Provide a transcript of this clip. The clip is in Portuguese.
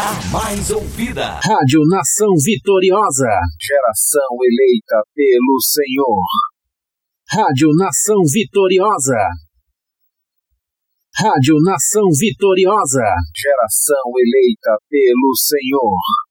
A mais ouvida. Rádio Nação Vitoriosa. Geração eleita pelo Senhor. Rádio Nação Vitoriosa. Rádio Nação Vitoriosa. Geração eleita pelo Senhor.